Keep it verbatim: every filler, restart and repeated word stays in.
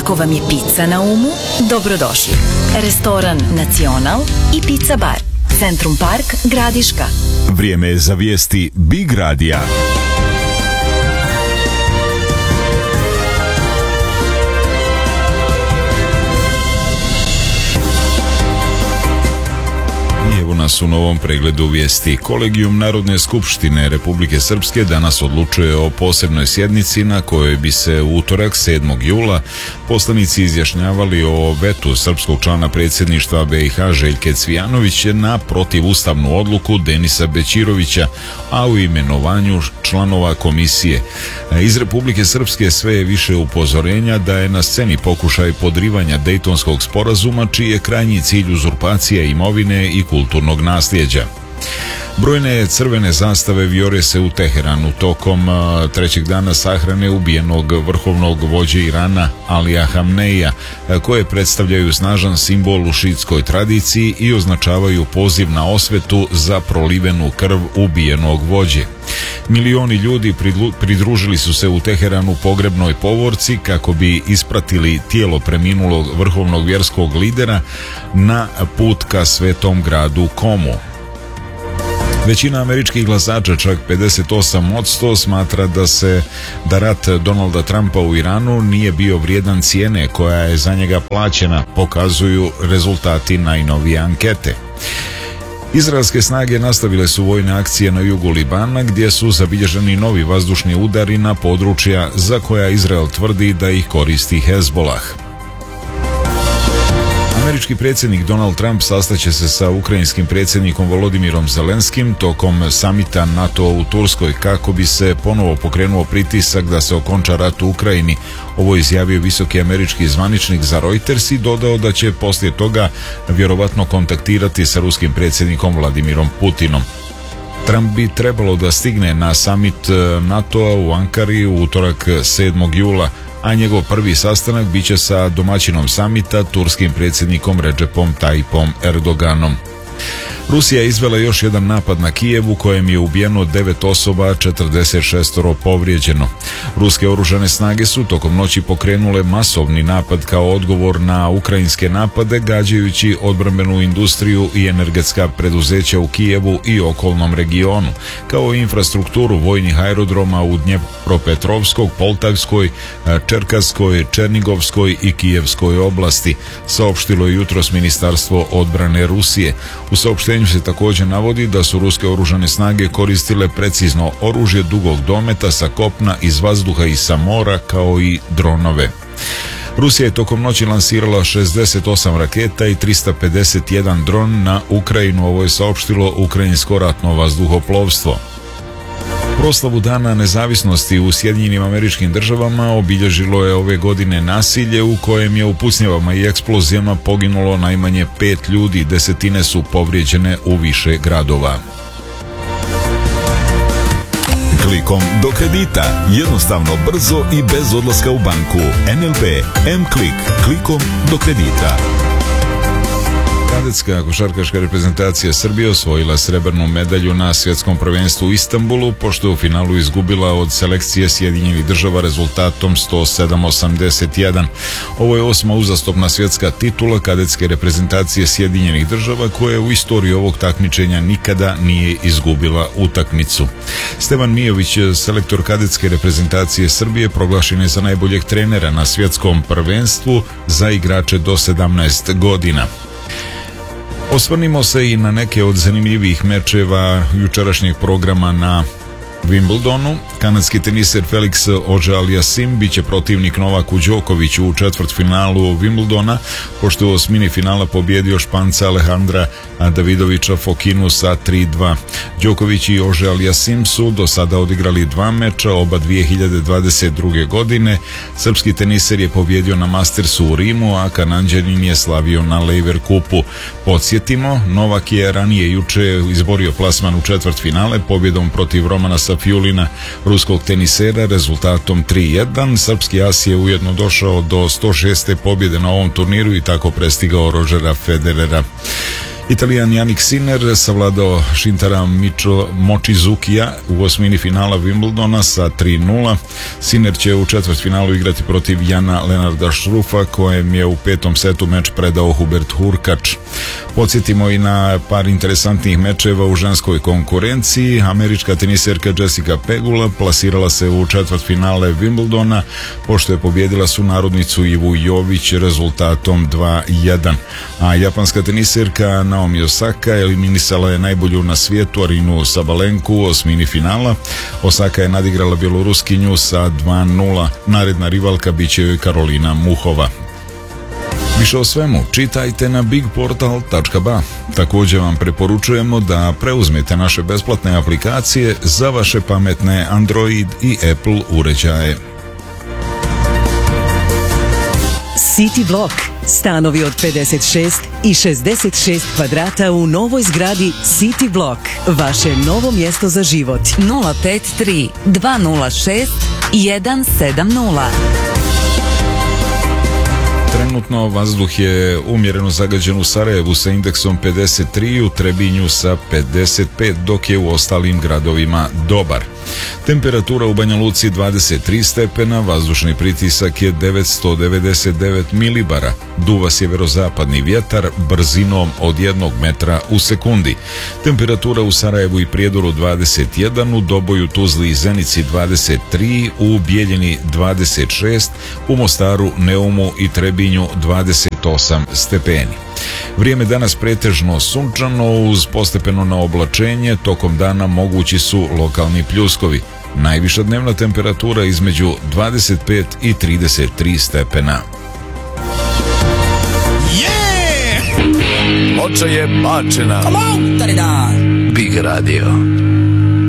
Ako vam je pizza na umu, dobrodošli. Restoran Nacional i Pizza Bar. Centrum Park, Gradiška. Vrijeme je za vijesti Big Radija. Evo nas u novom pregledu vijesti. Kolegijum Narodne skupštine Republike Srpske danas odlučuje o posebnoj sjednici na kojoj bi se u utorak sedmog jula poslanici izjašnjavali o vetu srpskog člana predsjedništva B i H Željke Cvijanovića na protivustavnu odluku Denisa Bećirovića, a u imenovanju članova komisije. Iz Republike Srpske sve je više upozorenja da je na sceni pokušaj podrivanja Dejtonskog sporazuma, čiji je krajnji cilj uzurpacija imovine i kulturnog nasljeđa. Brojne crvene zastave vijore se u Teheranu tokom uh, trećeg dana sahrane ubijenog vrhovnog vođe Irana Alija Hamneija, koje predstavljaju snažan simbol u šiitskoj tradiciji i označavaju poziv na osvetu za prolivenu krv ubijenog vođe. Milioni ljudi pridružili su se u Teheranu pogrebnoj povorci kako bi ispratili tijelo preminulog vrhovnog vjerskog lidera na put ka svetom gradu Komu. Većina američkih glasača, čak pedeset osam posto, smatra da se da rat Donalda Trumpa u Iranu nije bio vrijedan cijene koja je za njega plaćena, pokazuju rezultati najnovije ankete. Izraelske snage nastavile su vojne akcije na jugu Libana, gdje su zabilježeni novi vazdušni udari na područja za koja Izrael tvrdi da ih koristi Hezbolah. Američki predsjednik Donald Trump sastaće se sa ukrajinskim predsjednikom Volodimirom Zelenskim tokom samita NATO u Turskoj kako bi se ponovo pokrenuo pritisak da se okonča rat u Ukrajini. Ovo je izjavio visoki američki zvaničnik za Reuters i dodao da će poslije toga vjerovatno kontaktirati sa ruskim predsjednikom Vladimirom Putinom. Trump bi trebalo da stigne na samit NATO-a u Ankari u utorak sedmog jula, a njegov prvi sastanak biće sa domaćinom samita, turskim predsjednikom Recepom Tayyipom Erdoganom. Rusija je izvela još jedan napad na Kijev u kojem je ubijeno devet osoba, četrdeset šest povrijeđeno. Ruske oružane snage su tokom noći pokrenule masovni napad kao odgovor na ukrajinske napade, gađajući odbrambenu industriju i energetska preduzeća u Kijevu i okolnom regionu, kao i infrastrukturu vojnih aerodroma u Dnjepropetrovskoj, Poltavskoj, Čerkasskoj, Černigovskoj i Kijevskoj oblasti, saopštilo je jutros Ministarstvo odbrane Rusije. U saopštenju se također navodi da su ruske oružane snage koristile precizno oružje dugog dometa sa kopna, iz vazduha i sa mora, kao i dronove. Rusija je tokom noći lansirala šezdeset osam raketa i trista pedeset jedan dron na Ukrajinu, ovo je saopštilo ukrajinsko ratno vazduhoplovstvo. Proslavu Dana nezavisnosti u Sjedinjenim Američkim Državama obilježilo je ove godine nasilje u kojem je u pucnjavama i eksplozijama poginulo najmanje pet ljudi, desetine su povrijeđene u više gradova. Klikom do kredita, jednostavno, brzo i bez odlaska u banku. N L B M-Klik, klikom do kredita. Kadetska košarkaška reprezentacija Srbije osvojila srebrnu medalju na svjetskom prvenstvu u Istanbulu, pošto je u finalu izgubila od selekcije Sjedinjenih Država rezultatom sto sedam osamdeset jedan. Ovo je osma uzastopna svjetska titula kadetske reprezentacije Sjedinjenih Država, koja u istoriji ovog takmičenja nikada nije izgubila utakmicu. Stevan Mijović, selektor kadetske reprezentacije Srbije, proglašen je za najboljeg trenera na svjetskom prvenstvu za igrače do sedamnaest godina. Osvrnimo se i na neke od zanimljivih mečeva jučerašnjeg programa na Wimbledonu. Kanadski teniser Felix Auger-Aliassime biće protivnik Novaku Đokoviću u četvrtfinalu Wimbledona, pošto je u osmini finala pobjedio Španca Alejandra Davidovića Fokinu sa tri dva. Đoković i Auger-Aliassime su do sada odigrali dva meča, oba dvije hiljade dvadeset druge. godine. Srpski teniser je pobjedio na Mastersu u Rimu, a Kanadjanin je slavio na Laver Kupu. Podsjetimo, Novak je ranije juče izborio plasman u četvrtfinale pobjedom protiv Romana Safiulina, ruskog tenisera, rezultatom tri jedan. Srpski as je ujedno došao do sto šeste pobjede na ovom turniru i tako prestigao Rodgera Federera. Italijan Jannik Sinner savladao Shintara Micho Mochizukija u osmini finala Wimbledona sa tri nula. Sinner će u četvrtfinalu igrati protiv Jana Lenarda Šrufa, kojem je u petom setu meč predao Hubert Hurkač. Podsjetimo i na par interesantnih mečeva u ženskoj konkurenciji. Američka teniserka Jessica Pegula plasirala se u četvrtfinale Wimbledona pošto je pobjedila sunarodnicu Ivu Jović rezultatom dva jedan. A japanska teniserka Naomi Osaka eliminisala je najbolju na svijetu Arinu Sabalenku u osmini finala. Osaka je nadigrala Bjeloruskinju sa dva nula. Naredna rivalka biće joj Karolina Muhova. Više o svemu čitajte na big portal tačka ba. Također vam preporučujemo da preuzmete naše besplatne aplikacije za vaše pametne Android i Apple uređaje. City Block. Stanovi od pedeset šest i šezdeset šest kvadrata u novoj zgradi City Block. Vaše novo mjesto za život. nula pet tri dva nula šest jedan sedam nula. Trenutno vazduh je umjereno zagađen u Sarajevu sa indeksom pedeset tri, u Trebinju sa pedeset pet, dok je u ostalim gradovima dobar. Temperatura u Banja Luci dvadeset tri stepena, vazdušni pritisak je devetsto devedeset devet milibara, duva sjeverozapadni vjetar brzinom od jednog metra u sekundi. Temperatura u Sarajevu i Prijedoru dvadeset jedan, u Doboju, Tuzli i Zenici dvadeset tri, u Bijeljini dvadeset šest, u Mostaru, Neumu i Trebinju dvadeset osam stepeni. Vrijeme danas pretežno sunčano uz postepeno na oblačenje, tokom dana mogući su lokalni pljuskovi. Najviša dnevna temperatura između dvadeset pet i trideset tri stepena. Ploča je bačena. Big Radio.